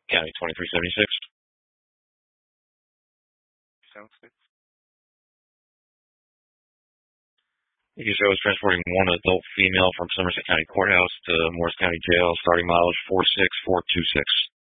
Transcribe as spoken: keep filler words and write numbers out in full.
County twenty-three seventy-six. Sounds good. You said I was transporting one adult female from Somerset County Courthouse to Morris County Jail, starting mileage four six four two six.